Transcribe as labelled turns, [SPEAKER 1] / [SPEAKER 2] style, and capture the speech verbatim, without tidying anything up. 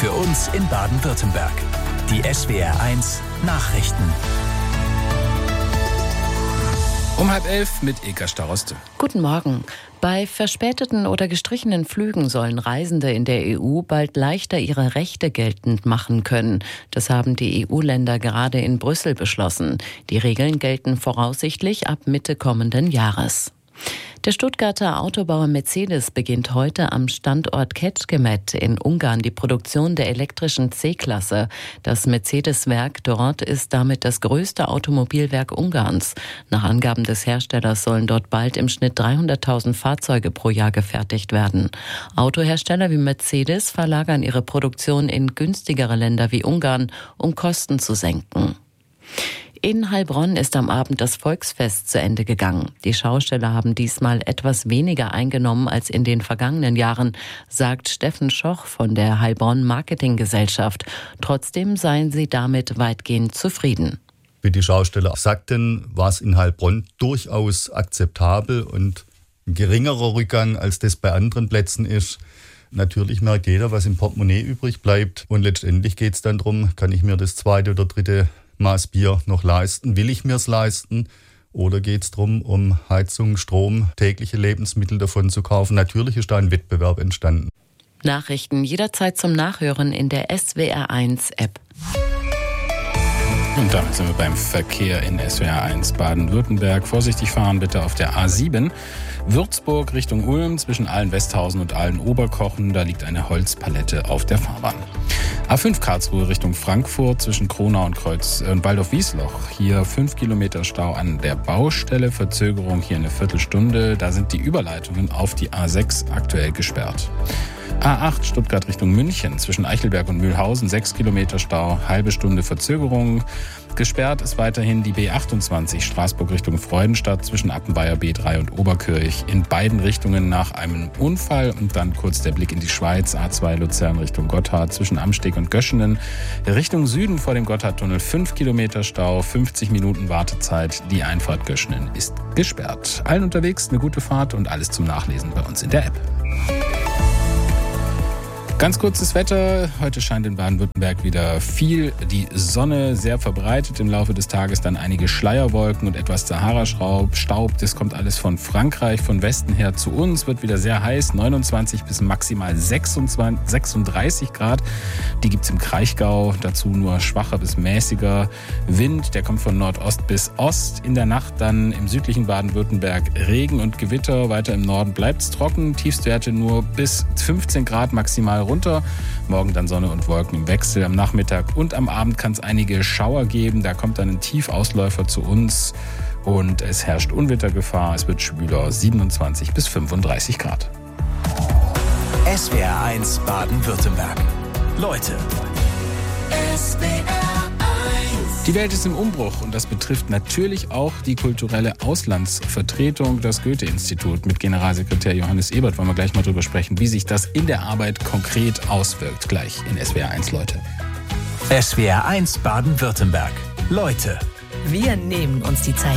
[SPEAKER 1] für uns in Baden-Württemberg. Die S W R eins Nachrichten.
[SPEAKER 2] Um halb elf mit Eka Staroste.
[SPEAKER 3] Guten Morgen. Bei verspäteten oder gestrichenen Flügen sollen Reisende in der E U bald leichter ihre Rechte geltend machen können. Das haben die E U-Länder gerade in Brüssel beschlossen. Die Regeln gelten voraussichtlich ab Mitte kommenden Jahres. Der Stuttgarter Autobauer Mercedes beginnt heute am Standort Kecskemét in Ungarn die Produktion der elektrischen C-Klasse. Das Mercedes-Werk dort ist damit das größte Automobilwerk Ungarns. Nach Angaben des Herstellers sollen dort bald im Schnitt dreihunderttausend Fahrzeuge pro Jahr gefertigt werden. Autohersteller wie Mercedes verlagern ihre Produktion in günstigere Länder wie Ungarn, um Kosten zu senken. In Heilbronn ist am Abend das Volksfest zu Ende gegangen. Die Schausteller haben diesmal etwas weniger eingenommen als in den vergangenen Jahren, sagt Steffen Schoch von der Heilbronn Marketinggesellschaft. Trotzdem seien sie damit weitgehend zufrieden.
[SPEAKER 4] Wie die Schausteller sagten, war es in Heilbronn durchaus akzeptabel und ein geringerer Rückgang, als das bei anderen Plätzen ist. Natürlich merkt jeder, was im Portemonnaie übrig bleibt. Und letztendlich geht es dann darum, kann ich mir das zweite oder dritte Maß Bier noch leisten? Will ich mir es leisten? Oder geht es darum, um Heizung, Strom, tägliche Lebensmittel davon zu kaufen? Natürlich ist da ein Wettbewerb entstanden.
[SPEAKER 3] Nachrichten jederzeit zum Nachhören in der S W R eins App.
[SPEAKER 2] Und damit sind wir beim Verkehr in S W R eins Baden-Württemberg. Vorsichtig fahren bitte auf der A sieben. Würzburg Richtung Ulm zwischen Ahlen-Westhausen und Ahlen-Oberkochen. Da liegt eine Holzpalette auf der Fahrbahn. A fünf Karlsruhe Richtung Frankfurt zwischen Kronau und Kreuz und Waldorf-Wiesloch. Hier fünf Kilometer Stau an der Baustelle. Verzögerung hier eine Viertelstunde. Da sind die Überleitungen auf die A sechs aktuell gesperrt. A acht Stuttgart Richtung München zwischen Eichelberg und Mühlhausen sechs Kilometer Stau, halbe Stunde Verzögerung. Gesperrt ist weiterhin die B achtundzwanzig Straßburg Richtung Freudenstadt zwischen Appenweier B drei und Oberkirch. In beiden Richtungen nach einem Unfall und dann kurz der Blick in die Schweiz. A zwei Luzern Richtung Gotthard zwischen Amsteg und Göschenen. Richtung Süden vor dem Gotthardtunnel fünf Kilometer Stau, fünfzig Minuten Wartezeit. Die Einfahrt Göschenen ist gesperrt. Allen unterwegs eine gute Fahrt und alles zum Nachlesen bei uns in der App. Ganz kurzes Wetter. Heute scheint in Baden-Württemberg wieder viel die Sonne, sehr verbreitet. Im Laufe des Tages dann einige Schleierwolken und etwas Sahara-Staub. Das kommt alles von Frankreich, von Westen her zu uns. Wird wieder sehr heiß, neunundzwanzig bis maximal sechsundzwanzig, sechsunddreißig Grad. Die gibt's im Kraichgau. Dazu nur schwacher bis mäßiger Wind. Der kommt von Nordost bis Ost. In der Nacht dann im südlichen Baden-Württemberg Regen und Gewitter. Weiter im Norden bleibt's trocken. Tiefstwerte nur bis fünfzehn Grad maximal runter. Morgen dann Sonne und Wolken im Wechsel. Am Nachmittag und am Abend kann es einige Schauer geben. Da kommt dann ein Tiefausläufer zu uns und es herrscht Unwettergefahr. Es wird schwüler, siebenundzwanzig bis fünfunddreißig Grad.
[SPEAKER 1] S W R eins Baden-Württemberg. Leute. S W R eins.
[SPEAKER 2] Die Welt ist im Umbruch und das betrifft natürlich auch die kulturelle Auslandsvertretung. Das Goethe-Institut mit Generalsekretär Johannes Ebert wollen wir gleich mal drüber sprechen, wie sich das in der Arbeit konkret auswirkt. Gleich in S W R eins, Leute.
[SPEAKER 1] S W R eins Baden-Württemberg. Leute.
[SPEAKER 5] Wir nehmen uns die Zeit.